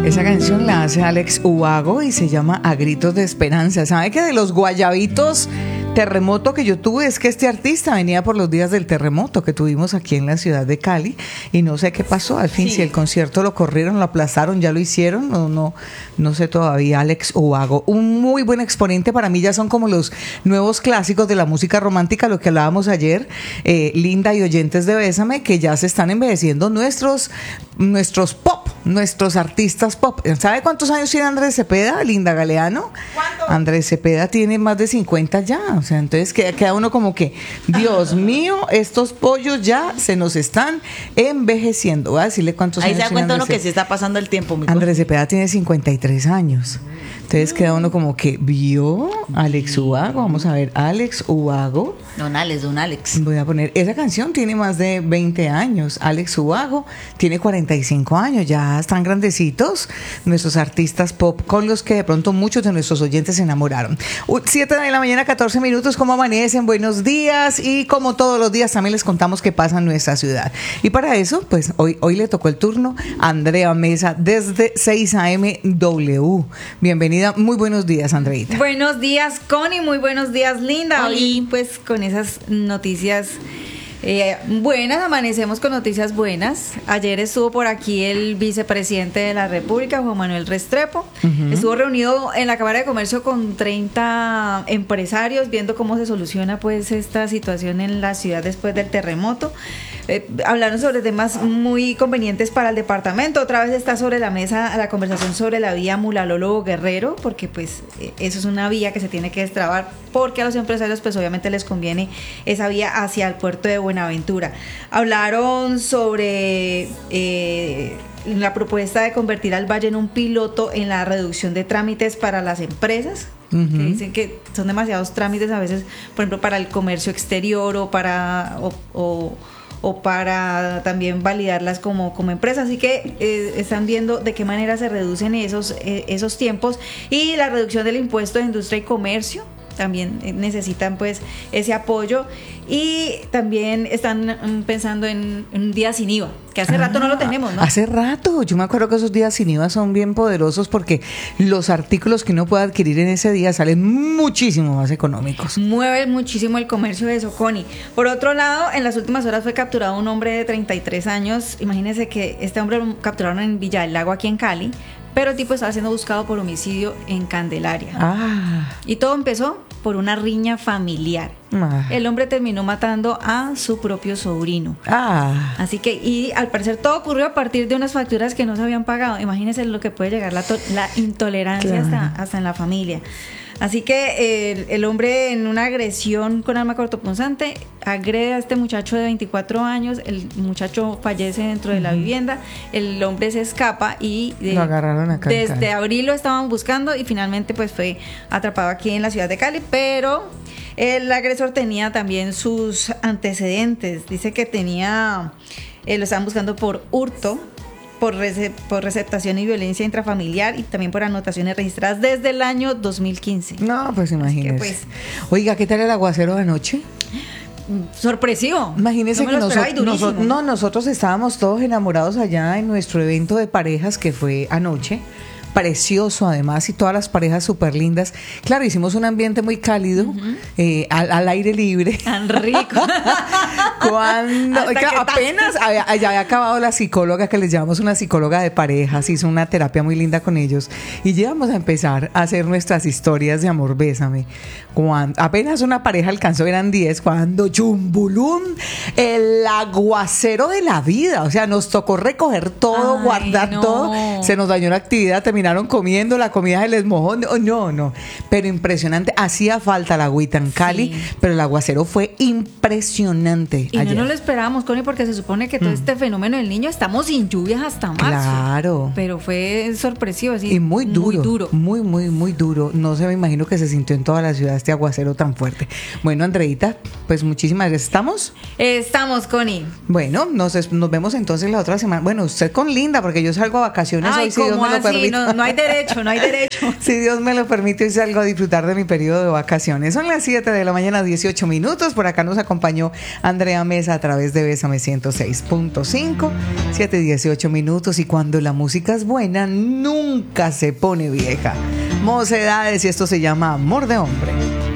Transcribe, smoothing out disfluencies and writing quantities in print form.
Esa canción la hace Alex Ubago y se llama A Gritos de Esperanza. ¿Sabe que de los guayabitos terremoto que yo tuve es que este artista venía por los días del terremoto que tuvimos aquí en la ciudad de Cali y no sé qué pasó al fin, sí. Si el concierto lo corrieron, lo aplazaron, ya lo hicieron o no sé todavía. Alex Ubago, un muy buen exponente, para mí ya son como los nuevos clásicos de la música romántica, lo que hablábamos ayer, Linda y oyentes de Bésame, que ya se están envejeciendo nuestros pop, nuestros artistas pop. ¿Sabe cuántos años tiene Andrés Cepeda, Linda Galeano? ¿Cuánto? Andrés Cepeda tiene más de 50 ya, o sea, entonces queda uno como que, Dios mío, estos pollos ya se nos están envejeciendo. Voy a decirle cuántos Ahí años se da cuenta uno que sí está pasando el tiempo. Andrés Cepeda tiene 53 años. Entonces queda uno como que, ¿vio? Alex Ubago, vamos a ver, Alex Ubago. Don Alex. Voy a poner, esa canción tiene más de 20 años. Alex Ubago tiene 45 años, ya están grandecitos nuestros artistas pop con los que de pronto muchos de nuestros oyentes se enamoraron. 7 de la mañana, 14 minutos, ¿cómo amanecen? Buenos días, y como todos los días también les contamos qué pasa en nuestra ciudad. Y para eso, pues hoy le tocó el turno a Andrea Mesa desde 6 AM W. Bienvenida. Muy buenos días, Andreita. Buenos días, Connie. Muy buenos días, Linda. Hola. Y pues con esas noticias buenas, amanecemos con noticias buenas. Ayer estuvo por aquí el vicepresidente de la República, Juan Manuel Restrepo. Estuvo reunido en la Cámara de Comercio con 30 empresarios, viendo cómo se soluciona pues esta situación en la ciudad después del terremoto. Hablaron sobre temas muy convenientes para el departamento. Otra vez está sobre la mesa la conversación sobre la vía Mulalolo-Guerrero, porque pues eso es una vía que se tiene que destrabar, porque a los empresarios pues obviamente les conviene esa vía hacia el puerto de Buenaventura. Hablaron sobre la propuesta de convertir al Valle en un piloto en la reducción de trámites para las empresas. Que dicen que son demasiados trámites a veces, por ejemplo, para el comercio exterior o para también validarlas como empresa. Así que están viendo de qué manera se reducen esos tiempos, y la reducción del impuesto de industria y comercio también necesitan pues ese apoyo, y también están pensando en un día sin IVA, que hace rato no lo tenemos, ¿no? Hace rato, yo me acuerdo que esos días sin IVA son bien poderosos porque los artículos que uno puede adquirir en ese día salen muchísimo más económicos. Mueve muchísimo el comercio de Soconi. Por otro lado, en las últimas horas fue capturado un hombre de 33 años. Imagínense que este hombre lo capturaron en Villa del Lago, aquí en Cali, pero el tipo estaba siendo buscado por homicidio en Candelaria. Y todo empezó por una riña familiar. El hombre terminó matando a su propio sobrino. Así que, y al parecer todo ocurrió a partir de unas facturas que no se habían pagado. Imagínense lo que puede llegar la intolerancia, claro, hasta en la familia. Así que el hombre, en una agresión con arma cortopunzante, agrede a este muchacho de 24 años. El muchacho fallece dentro de la vivienda. El hombre se escapa y lo agarraron acá. Desde abril lo estaban buscando y finalmente pues fue atrapado aquí en la ciudad de Cali. Pero el agresor tenía también sus antecedentes. Dice que lo estaban buscando por hurto, por receptación y violencia intrafamiliar, y también por anotaciones registradas desde el año 2015. No, pues imagínese. Pues, oiga, ¿qué tal el aguacero de anoche? Sorpresivo. Imagínese que nosotros estábamos todos enamorados allá en nuestro evento de parejas que fue anoche. Precioso además, y todas las parejas súper lindas. Claro, hicimos un ambiente muy cálido, al aire libre. Tan rico. Cuando apenas había acabado la psicóloga, que les llamamos una psicóloga de parejas, hizo una terapia muy linda con ellos, y llegamos a empezar a hacer nuestras historias de amor. Bésame. Cuando apenas una pareja alcanzó, eran 10, cuando chumbulum, el aguacero de la vida. O sea, nos tocó recoger todo, guardar todo. Se nos dañó la actividad, terminaron comiendo, la comida se les mojó. No. Pero impresionante. Hacía falta la agüita en Cali, sí, pero el aguacero fue impresionante. Y ayer no lo esperábamos, Connie, porque se supone que todo este fenómeno del Niño, estamos sin lluvias hasta marzo. Claro. Pero fue sorpresivo, así. Y muy duro. Muy duro. No se me imagino que se sintió en toda la ciudad este aguacero tan fuerte. Bueno, Andreita, pues muchísimas gracias. ¿Estamos? Estamos, Connie. Bueno, nos vemos entonces la otra semana. Bueno, usted con Linda, porque yo salgo a vacaciones hoy, si Dios me lo permite. no hay derecho, no hay derecho. Si Dios me lo permite, hoy salgo a disfrutar de mi periodo de vacaciones. Son las 7 de la mañana, 18 minutos. Por acá nos acompañó Andrea Mesa a través de Bésame 106.5. 7 y 18 minutos. Y cuando la música es buena, nunca se pone vieja. Mocedades, y esto se llama Amor de Hombre.